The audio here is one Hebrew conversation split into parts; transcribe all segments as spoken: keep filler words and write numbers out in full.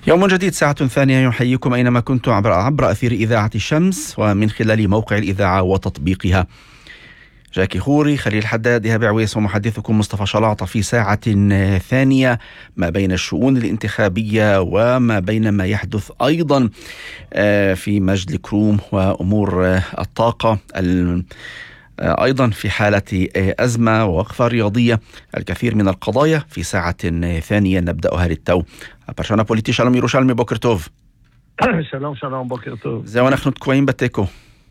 يوم جديد، ساعة ثانية، يحييكم أينما كنتم عبر, عبر أثير إذاعة الشمس ومن خلال موقع الإذاعة وتطبيقها. جاكي خوري، خليل حداد، إيهاب عويس ومحدثكم مصطفى شلاطة في ساعة ثانية ما بين الشؤون الانتخابية وما بين ما يحدث أيضا في مجد الكروم وأمور الطاقة أيضا في حالة أزمة ووقفة رياضية. الكثير من القضايا في ساعة ثانية نبدأها للتو. פרשן הפוליטי שלום ירושלמי, בוקר טוב. שלום שלום, בוקר טוב. זהו, אנחנו תקועים בתיקו.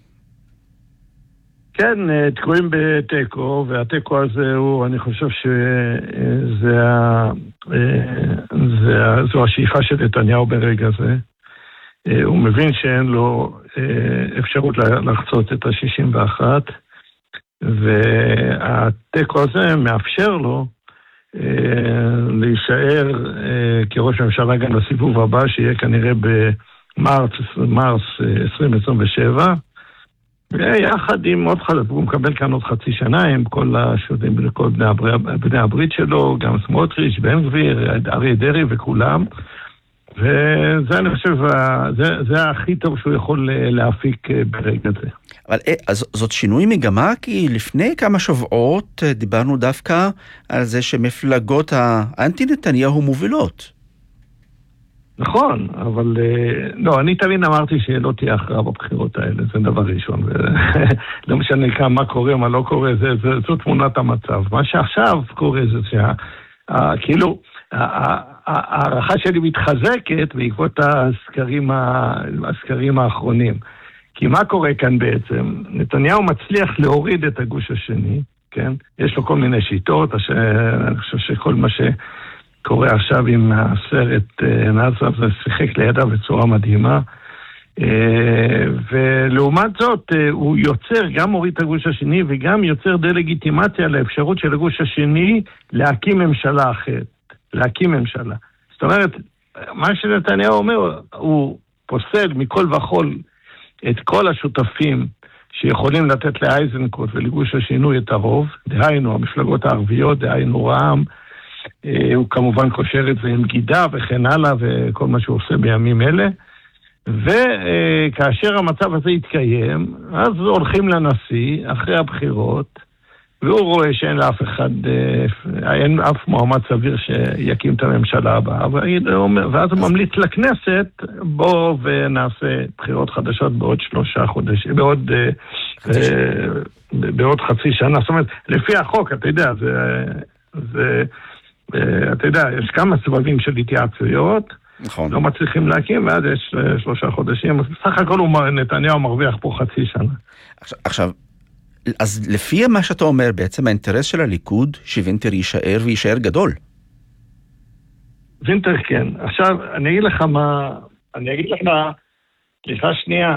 כן, תקועים בתיקו, והתיקו הזה הוא, אני חושב שזה זו השאיפה של נתניהו ברגע זה. הוא מבין שאין לו אפשרות לחצות את ה-שישים ואחת, והתיקו הזה מאפשר לו להישאר כראש ממשלה גם לסיבוב הבא, שיהיה כנראה במרץ מרס עשרים עשרים ושבע, ויחד עם עוד חלק, הוא מקבל כאן עוד חצי שנה עם כל השודים, כל בני, הבר... בני הברית שלו, גם סמוטריץ', בן גביר, אריה דרעי וכולם, וזה אני חושב, זה, זה הכי טוב שהוא יכול להפיק ברגע זה. אבל אז זאת שינוי מגמה, כי לפני כמה שבועות דיברנו דווקא על זה שמפלגות האנטי נתניהו מובילות. נכון, אבל לא, אני תמיד אמרתי שלא תהיה הכרעה בבחירות האלה, זה דבר ראשון, לא משנה כמה מה קורה, מה לא קורה, זה, זה, זו תמונת המצב. מה שעכשיו קורה זה שה, כאילו, הערכה שלי מתחזקת בעקבות הסקרים, הסקרים האחרונים. כי מה קורה כאן בעצם? נתניהו מצליח להוריד את הגוש השני, כן? יש לו כל מיני שיטות, אני חושב שכל מה שקורה עכשיו עם הסרט נאצר, זה שיחק לידה בצורה מדהימה, ולעומת זאת הוא יוצר, גם הוריד את הגוש השני, וגם יוצר דה-לגיטימציה לאפשרות של הגוש השני להקים ממשלה אחרת, להקים ממשלה. זאת אומרת, מה שנתניהו אומר, הוא פוסל מכל וכל את כל השותפים שיכולים לתת לאייזנקוט ולגוש השינוי את הרוב, דהיינו המפלגות הערביות, דהיינו רע"מ, הוא כמובן קושר את זה עם גידה וכן הלאה וכל מה שהוא עושה בימים אלה, וכאשר המצב הזה יתקיים, אז הולכים לנשיא אחרי הבחירות, והוא רואה שאין לאף אחד, אין אף מועמד סביר שיקים את הממשלה הבאה, ואז הוא ממליץ לכנסת, בוא ונעשה בחירות חדשות בעוד שלושה חודשים, בעוד, בעוד חצי שנה. זאת אומרת, לפי החוק, אתה יודע, זה, זה, אתה יודע, יש כמה סבבים של התייעצויות, נכון. לא מצליחים להקים, ואז יש שלושה חודשים, אז בסך הכל הוא, נתניהו מרוויח פה חצי שנה. עכשיו, עכשיו, אז לפי מה שאתה אומר, בעצם האינטרס של הליכוד שווינטר יישאר ויישאר גדול. וינטר כן. עכשיו, אני אגיד לך מה, אני אגיד לך מה, סליחה שנייה.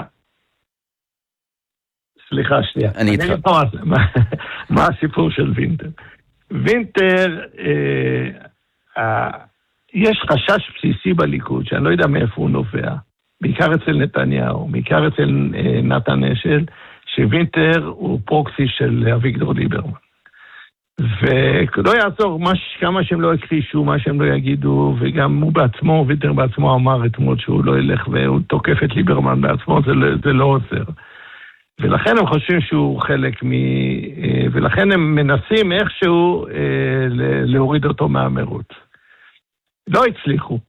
סליחה שנייה. אני איתך. מה, מה הסיפור של וינטר? וינטר, אה, אה, יש חשש בסיסי בליכוד, שאני לא יודע מאיפה הוא נובע. בעיקר אצל נתניהו, בעיקר אצל אה, נתן אשל, שווינטר הוא פרוקסי של אביגדור ליברמן. ולא יעזור מה, כמה שהם לא הכחישו, מה שהם לא יגידו, וגם הוא בעצמו, וינטר בעצמו אמר אתמול שהוא לא ילך והוא תוקף את ליברמן בעצמו, זה, זה לא עוזר. ולכן הם חושבים שהוא חלק מ... ולכן הם מנסים איכשהו להוריד אותו מהמרוץ. לא הצליחו.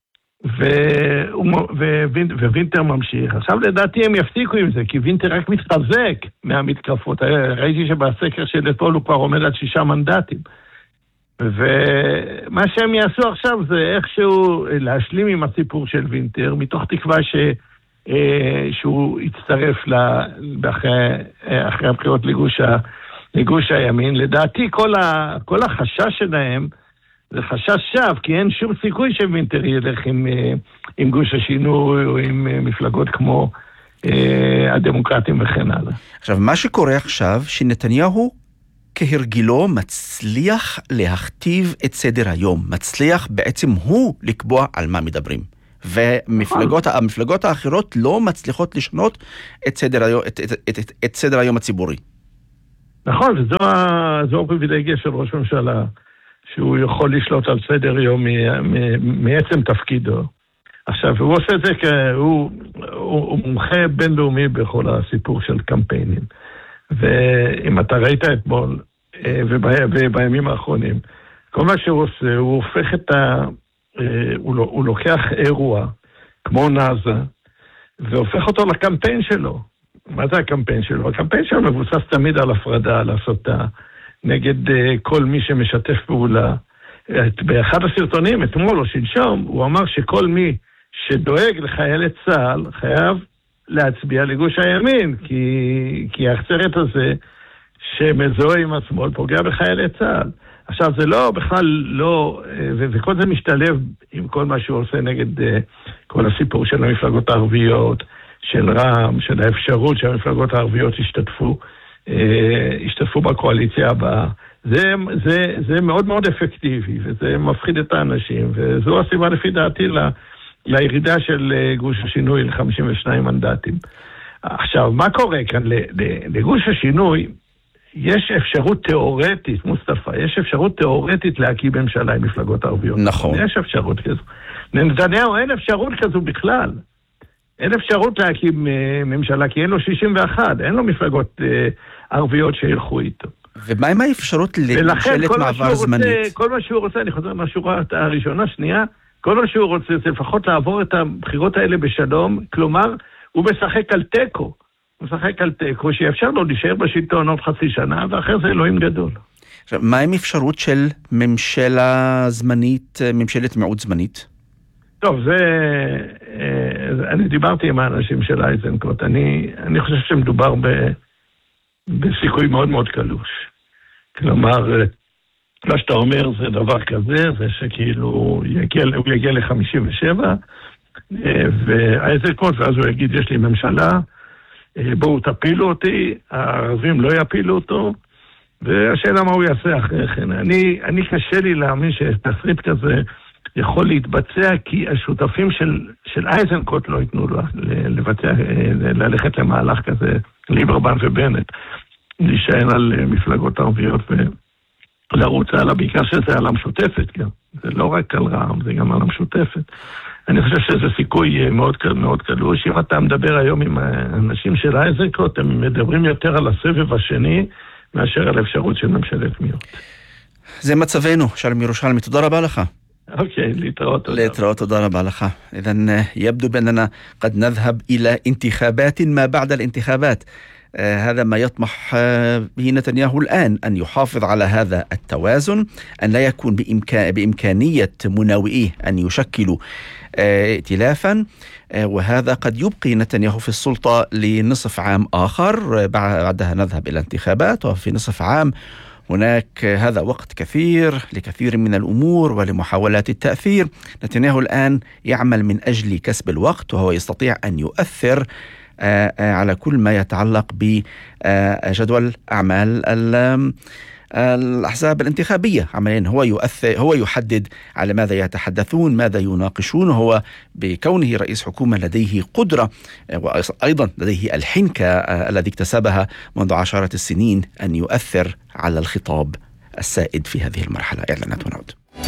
ווינטר ממשיך. עכשיו לדעתי הם יפסיקו עם זה, כי וינטר רק מתחזק מהמתקפות. ראיתי שבסקר של אתמול הוא כבר עומד על שישה מנדטים. ומה שהם יעשו עכשיו זה איכשהו להשלים עם הסיפור של וינטר, מתוך תקווה ש... שהוא יצטרף אחרי הבחירות לגוש, לגוש הימין. לדעתי כל, ה... כל החשש שלהם זה חשש שווא, כי אין שום סיכוי שווינטר ילך עם, עם גוש השינוי או עם מפלגות כמו אה, הדמוקרטים וכן הלאה. עכשיו, מה שקורה עכשיו, שנתניהו כהרגילו מצליח להכתיב את סדר היום, מצליח בעצם הוא לקבוע על מה מדברים. ומפלגות המפלגות האחרות לא מצליחות לשנות את סדר היום, את, את, את, את, את סדר היום הציבורי. נכון, וזו זו הפריבילגיה של ראש ממשלה, שהוא יכול לשלוט על סדר יום מעצם תפקידו. עכשיו, הוא עושה את זה כי הוא, הוא, הוא מומחה בינלאומי בכל הסיפור של קמפיינים. ואם אתה ראית אתמול, ובימים האחרונים, כל מה שהוא עושה, הוא הופך את ה... הוא, הוא לוקח אירוע, כמו נאזה, והופך אותו לקמפיין שלו. מה זה הקמפיין שלו? הקמפיין שלו מבוסס תמיד על הפרדה, על הסתה, נגד כל מי שמשתף פעולה. באחד הסרטונים, אתמול או שלשום, הוא אמר שכל מי שדואג לחיילי צה"ל חייב להצביע לגוש הימין, כי, כי ההחצרת הזה שמזוהה עם השמאל פוגע בחיילי צה"ל. עכשיו זה לא, בכלל לא, ו- וכל זה משתלב עם כל מה שהוא עושה נגד כל הסיפור של המפלגות הערביות, של רע"מ, של האפשרות שהמפלגות הערביות ישתתפו, ישתתפו בקואליציה הבאה. זה, זה, זה מאוד מאוד אפקטיבי, וזה מפחיד את האנשים, וזו הסיבה לפי דעתי ל, לירידה של גוש השינוי ל-חמישים ושניים מנדטים. עכשיו, מה קורה כאן? לגוש השינוי יש אפשרות תיאורטית, מוסטפא, יש אפשרות תיאורטית להקים ממשלה עם מפלגות ערביות. נכון. יש אפשרות כזו. לנתניהו אין אפשרות כזו בכלל. אין אפשרות להקים ממשלה, כי אין לו שישים ואחת, אין לו מפלגות ערביות שילכו איתו. ומה עם האפשרות לממשלת מעבר זמנית? כל מה שהוא רוצה, אני חוזר מהשורה הראשונה, שנייה, כל מה שהוא רוצה זה לפחות לעבור את הבחירות האלה בשלום, כלומר, הוא משחק על טקו, הוא משחק על טקו, שיאפשר לו להישאר בשלטון עוד חצי שנה, ואחר זה אלוהים גדול. עכשיו, מה עם אפשרות של ממשלה זמנית, ממשלת מיעוט זמנית? טוב, זה... אני דיברתי עם האנשים של אייזנקוט, אני, אני חושב שמדובר ב... בסיכוי מאוד מאוד קלוש. כלומר, מה שאתה אומר זה דבר כזה, זה שכאילו הוא יגיע, הוא יגיע ל-חמישים ושבע, ואיזה קוט, ואז הוא יגיד, יש לי ממשלה, בואו תפילו אותי, הערבים לא יפילו אותו, והשאלה מה הוא יעשה אחרי כן. אני, אני קשה לי להאמין שתסריט כזה יכול להתבצע, כי השותפים של, של אייזנקוט לא ייתנו לו לבצע, ללכת למהלך כזה, ליברמן ובנט, להישען על מפלגות ערביות ולרוץ הלאה, בעיקר שזה על המשותפת גם. זה לא רק על רע"מ, זה גם על המשותפת. אני חושב שזה סיכוי מאוד, מאוד קלוש. אם אתה מדבר היום עם אנשים של אייזנקוט, הם מדברים יותר על הסבב השני, מאשר על האפשרות של ממשלת מיעוט. זה מצבנו, שלום ירושלמי, תודה רבה לך. أوكي להתראות להתראות تدار بالخا. إذن يبدو بأننا قد نذهب إلى انتخابات ما بعد الانتخابات. آه هذا ما يطمح آه به نتنياهو الآن، أن يحافظ على هذا التوازن، أن لا يكون بإمكان بإمكانية مناوئيه أن يشكلوا آه ائتلافا، آه وهذا قد يبقي نتنياهو في السلطة لنصف عام آخر، بعدها نذهب إلى انتخابات، وفي نصف عام هناك هذا وقت كثير لكثير من الأمور ولمحاولات التأثير. نتنياهو الآن يعمل من أجل كسب الوقت، وهو يستطيع أن يؤثر على كل ما يتعلق بجدول أعمال الأحزاب الانتخابية. عمليا هو يؤثر، هو يحدد على ماذا يتحدثون، ماذا يناقشون. هو بكونه رئيس حكومة لديه قدرة، وأيضا لديه الحنكة الذي اكتسبها منذ عشرات السنين، أن يؤثر على الخطاب السائد في هذه المرحلة. إعلانات ونعود.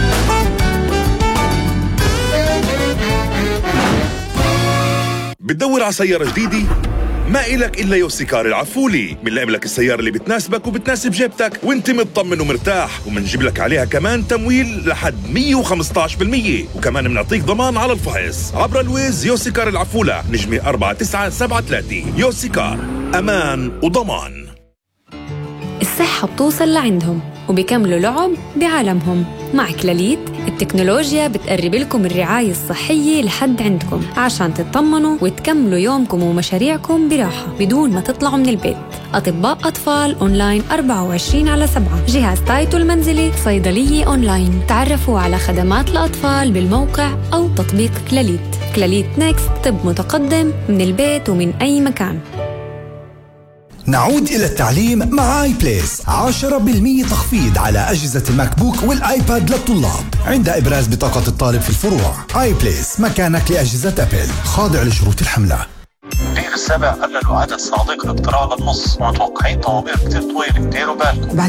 بتدور على سيارة جديدة؟ ما إلك إلا يوسيكار العفولي. بنلاقي لك السيارة اللي بتناسبك وبتناسب جيبتك وانت مطمن ومرتاح، ومنجيب لك عليها كمان تمويل لحد مية وخمسطعش بالمية، وكمان منعطيك ضمان على الفحص عبر الويز. يوسيكار العفولة، نجمة أربعة تسعة سبعة ثلاثة. يوسيكار، أمان وضمان. الصحة بتوصل لعندهم وبيكملوا لعب بعالمهم. مع كلاليت التكنولوجيا بتقرب لكم الرعاية الصحية لحد عندكم، عشان تطمنوا وتكملوا يومكم ومشاريعكم براحة بدون ما تطلعوا من البيت. أطباء أطفال أونلاين أربعة وعشرين على سبعة، جهاز تايتو المنزلي، صيدلية أونلاين. تعرفوا على خدمات الأطفال بالموقع أو تطبيق كلاليت. كلاليت نيكست، طب متقدم من البيت ومن أي مكان. نعود إلى التعليم مع آي بليس. عشرة بالمية تخفيض على أجهزة الماك بوك والآيباد للطلاب عند إبراز بطاقة الطالب في الفروع. آي بليس، مكانك لأجهزة أبل، خاضع لشروط الحملة. السابع قللوا عدد صناديق الاقتراع للنص، ومتوقعين طوابير كتير طويلة، ديروا بالكم.